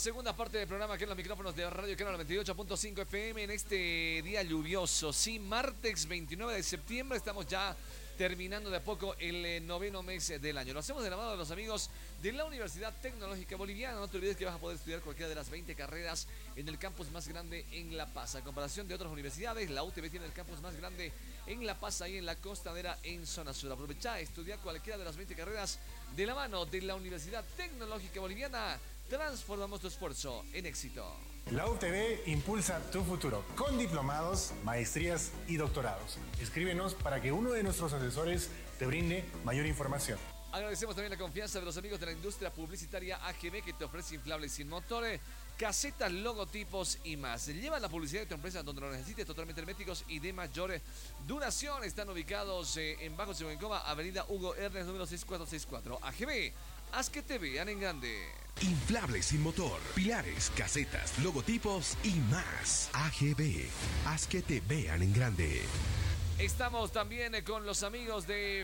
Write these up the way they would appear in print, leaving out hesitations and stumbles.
segunda parte del programa aquí en los micrófonos de Radio Canal 98.5 FM en este día lluvioso. Sí, martes 29 de septiembre, estamos ya terminando de a poco el noveno mes del año. Lo hacemos de la mano de los amigos de la Universidad Tecnológica Boliviana. No te olvides que vas a poder estudiar cualquiera de las 20 carreras en el campus más grande en La Paz. A comparación de otras universidades, la UTB tiene el campus más grande en La Paz, ahí en la costanera, en zona sur. Aprovecha, estudiar cualquiera de las 20 carreras de la mano de la Universidad Tecnológica Boliviana. Transformamos tu esfuerzo en éxito. La UTB impulsa tu futuro con diplomados, maestrías y doctorados. Escríbenos para que uno de nuestros asesores te brinde mayor información. Agradecemos también la confianza de los amigos de la industria publicitaria AGB, que te ofrece inflables sin motor, casetas, logotipos y más. Lleva la publicidad de tu empresa donde lo necesites, totalmente herméticos y de mayor duración. Están ubicados en Bajo Seguencoma, Avenida Hugo Ernest, número 6464. AGB, haz que te vean en grande. Inflables sin motor, pilares, casetas, logotipos y más. AGB, haz que te vean en grande. Estamos también con los amigos de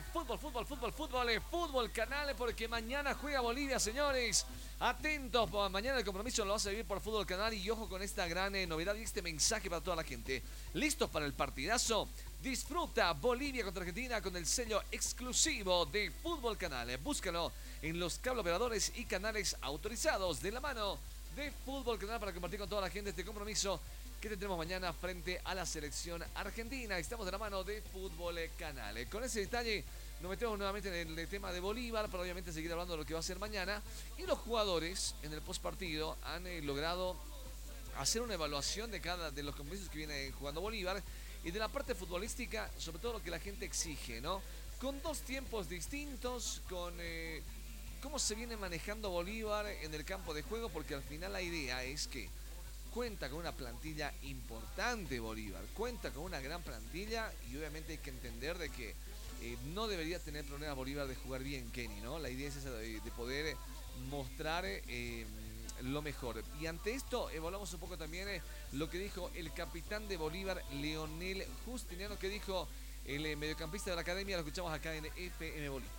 Fútbol Canal, porque mañana juega Bolivia, señores. Atentos, mañana el compromiso lo vas a vivir por Fútbol Canal y ojo con esta gran novedad y este mensaje para toda la gente. ¿Listos para el partidazo? Disfruta Bolivia contra Argentina con el sello exclusivo de Fútbol Canal. Búscalo en los cable operadores y canales autorizados de la mano de Fútbol Canal para compartir con toda la gente este compromiso que tendremos mañana frente a la selección argentina. Estamos de la mano de Fútbol Canal. Con ese detalle nos metemos nuevamente en el tema de Bolívar para obviamente seguir hablando de lo que va a ser mañana. Y los jugadores en el postpartido han logrado hacer una evaluación de los compromisos que viene jugando Bolívar y de la parte futbolística, sobre todo lo que la gente exige, ¿no? Con dos tiempos distintos, con cómo se viene manejando Bolívar en el campo de juego, porque al final la idea es que cuenta con una plantilla importante Bolívar, cuenta con una gran plantilla y obviamente hay que entender de que no debería tener problemas Bolívar de jugar bien Kenny, ¿no? La idea es esa de poder mostrar lo mejor. Y ante esto evaluamos un poco también lo que dijo el capitán de Bolívar, Leonel Justiniano, que dijo el mediocampista de la academia. Lo escuchamos acá en FM Bolívar.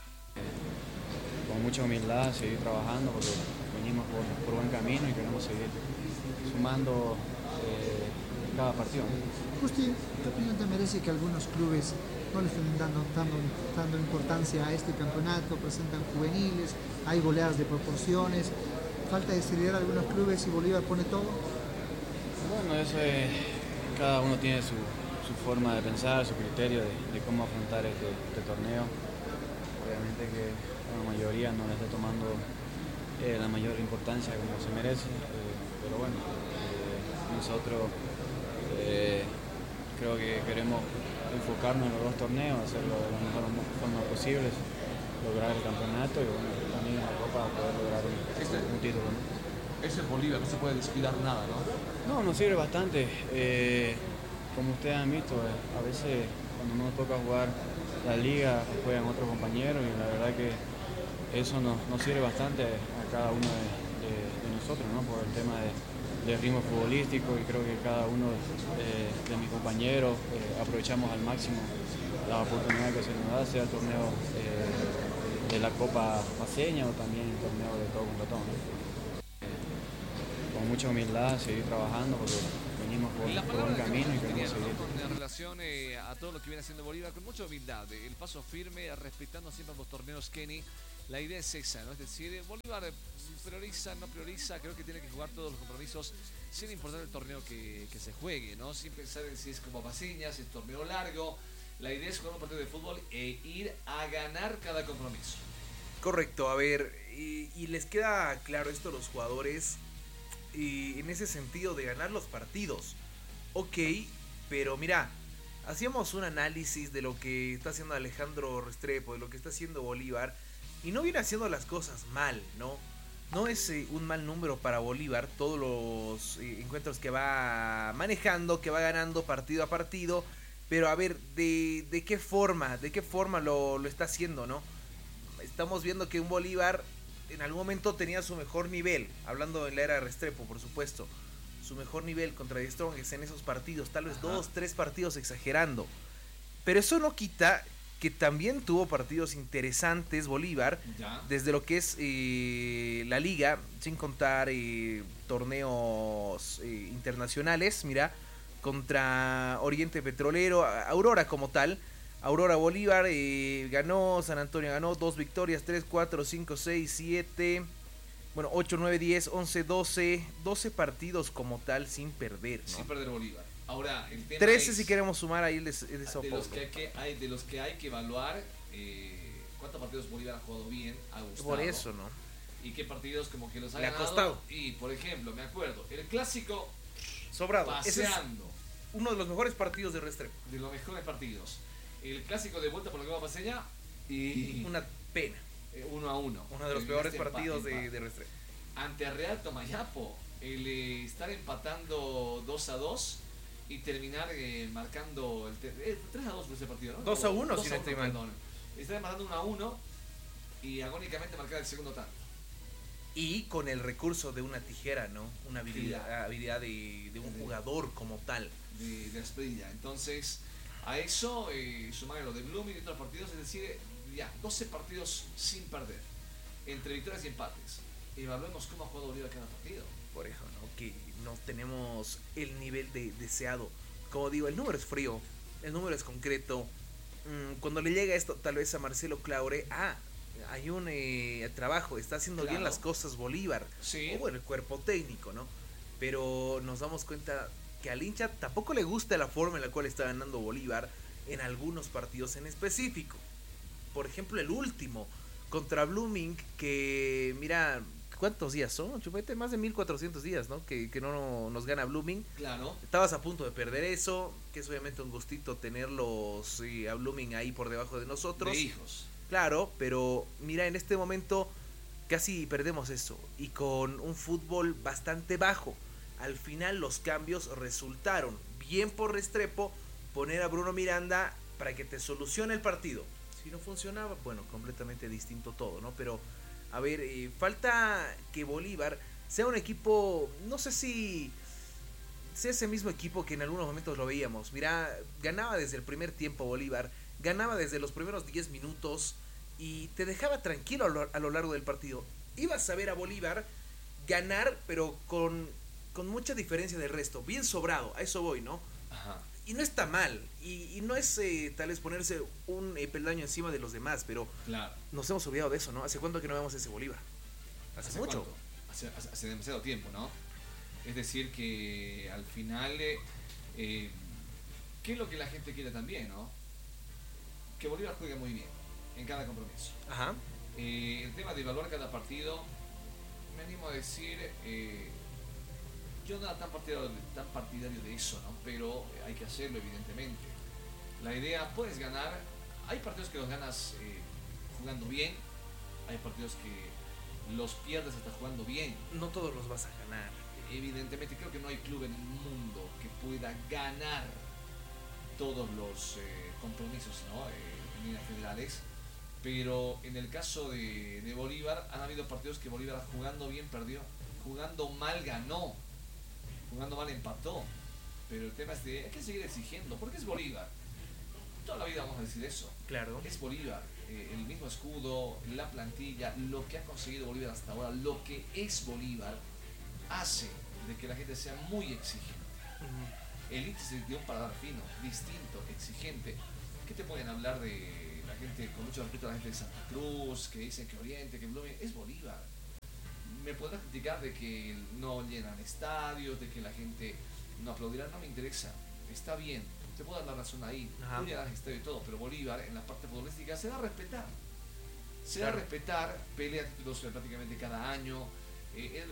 Con mucha humildad, seguir trabajando porque venimos por buen camino y queremos seguir sumando cada partido. Justi, ¿qué opinión te merece que algunos clubes no le estén dando importancia a este campeonato? Presentan juveniles, hay goleadas de proporciones, falta de seriedad de algunos clubes y Bolívar pone todo. Bueno, eso es, cada uno tiene su forma de pensar, su criterio de cómo afrontar este torneo. Obviamente que la mayoría no le está tomando la mayor importancia como se merece, pero bueno, nosotros creo que queremos enfocarnos en los dos torneos, hacerlo de la mejor forma posible, lograr el campeonato y bueno, también en la Copa poder lograr un título, ¿no? Es el Bolívar, no se puede descuidar nada, ¿no? No, nos sirve bastante. Como ustedes han visto, a veces cuando nos toca jugar la liga juegan otros compañeros y la verdad que eso nos sirve bastante a cada uno de nosotros, ¿no? Por el tema del ritmo futbolístico y creo que cada uno de mis compañeros aprovechamos al máximo la oportunidad que se nos da, sea el torneo de la Copa Paceña o también el torneo de todo contra todo, ¿no? Con mucha humildad, seguir trabajando porque venimos por buen camino y queremos seguir. En relación a todo lo que viene haciendo Bolívar, con mucha humildad, el paso firme, respetando siempre los torneos Kenny. La idea es esa, ¿no? Es decir, Bolívar prioriza, no prioriza, creo que tiene que jugar todos los compromisos sin importar el torneo que se juegue, ¿no? Sin pensar en si es como Paceña, si es torneo largo. La idea es jugar un partido de fútbol e ir a ganar cada compromiso. Correcto, a ver, y les queda claro esto a los jugadores, y en ese sentido de ganar los partidos. Ok, pero mira, hacíamos un análisis de lo que está haciendo Alejandro Restrepo, de lo que está haciendo Bolívar, y no viene haciendo las cosas mal, ¿no? No es un mal número para Bolívar todos los encuentros que va manejando, que va ganando partido a partido. Pero a ver, ¿de qué forma lo está haciendo, no? Estamos viendo que un Bolívar en algún momento tenía su mejor nivel, hablando en la era de Restrepo, por supuesto, su mejor nivel contra The Strongest en esos partidos, tal vez 2, 3 partidos exagerando. Pero eso no quita que también tuvo partidos interesantes Bolívar, Ya. desde lo que es la liga, sin contar torneos internacionales, mira, contra Oriente Petrolero, Aurora como tal. Aurora Bolívar ganó, San Antonio ganó 2 victorias, 3, 4, 5, 6, 7, bueno, 8, 9, 10, 11, 12 partidos como tal sin perder, ¿no? Sin perder Bolívar. Ahora, el tema 13 es, si queremos sumar ahí de los que hay que evaluar, cuántos partidos Bolívar ha jugado bien, ha gustado. Por eso, ¿no? Y qué partidos como que los ha Le ha ganado. costado. Y, por ejemplo, me acuerdo, el clásico Sobrado. Ese es paseando, uno de los mejores partidos de Restrepo. de los mejores partidos. El clásico de vuelta por la Copa Paseña y Una pena. 1-1. Uno de los peores partidos de Restrepo. Ante Real Tomayapo, el estar empatando 2-2 y terminar marcando el 3-2 por ese partido, ¿no? 2-1, si no estoy mal. perdón. Estar empatando 1-1 y agónicamente marcar el segundo tanto. Y con el recurso de una tijera, ¿no? Una habilidad, Claro. habilidad de un jugador como tal. de Asprilla. Entonces, a eso sumarle lo de Blooming y otros partidos, es decir, ya 12 partidos sin perder, entre victorias y empates. Evaluemos cómo ha jugado Bolívar cada partido. Por eso, ¿no? Que no tenemos el nivel deseado. Como digo, el número es frío, el número es concreto. Cuando le llega esto tal vez a Marcelo Claure, hay un trabajo, está haciendo bien Claro. las cosas Bolívar. Sí. O bueno, el cuerpo técnico, ¿no? Pero nos damos cuenta que al hincha tampoco le gusta la forma en la cual está ganando Bolívar en algunos partidos en específico. Por ejemplo, el último contra Blooming, que mira, ¿cuántos días son? Chupete, más de 1400 días, ¿no? Que no nos gana Blooming. Claro. Estabas a punto de perder eso, que es obviamente un gustito tenerlos a Blooming ahí por debajo de nosotros. De hijos. Claro, pero mira, en este momento casi perdemos eso y con un fútbol bastante bajo. Al final los cambios resultaron bien por Restrepo, poner a Bruno Miranda para que te solucione el partido. Si no funcionaba, bueno, completamente distinto todo, ¿no? Pero, a ver, falta que Bolívar sea un equipo, no sé si sea ese mismo equipo que en algunos momentos lo veíamos. Mira, ganaba desde el primer tiempo Bolívar, ganaba desde los primeros 10 minutos y te dejaba tranquilo a lo largo del partido. Ibas a ver a Bolívar ganar, pero con mucha diferencia del resto, bien sobrado, a eso voy, ¿no? Ajá. Y no está mal, y no es tal vez ponerse un peldaño encima de los demás, pero Claro. nos hemos olvidado de eso, ¿no? ¿Hace cuánto que no vemos ese Bolívar? Hace mucho. ¿Cuánto? Hace demasiado tiempo, ¿no? Es decir, que al final, ¿qué es lo que la gente quiere también, no? Que Bolívar juegue muy bien en cada compromiso. Ajá. El tema de evaluar cada partido, me animo a decir, yo no era tan partidario de eso, ¿no? Pero hay que hacerlo, evidentemente. La idea, puedes ganar, hay partidos que los ganas jugando bien, hay partidos que los pierdes hasta jugando bien. No todos los vas a ganar. Evidentemente, creo que no hay club en el mundo que pueda ganar todos los compromisos, ¿no? En líneas generales. Pero en el caso de Bolívar, han habido partidos que Bolívar jugando bien perdió, jugando mal ganó, jugando mal empató. Pero el tema es de hay que seguir exigiendo, porque es Bolívar. Toda la vida vamos a decir eso. Claro. Es Bolívar, el mismo escudo, la plantilla, lo que ha conseguido Bolívar hasta ahora, lo que es Bolívar, hace de que la gente sea muy exigente. El índice de un paladar fino, distinto, exigente. ¿Qué te pueden hablar de la gente, con mucho respeto a la gente de Santa Cruz, que dicen que Oriente, que Blooming? Es Bolívar. Me podrás criticar de que no llenan estadios, de que la gente no aplaudirá, no me interesa. Está bien, te puedo dar la razón ahí. Ajá. No llenas estadio y todo, pero Bolívar en la parte futbolística se da a respetar. Se da Claro. a respetar, pelea títulos prácticamente cada año.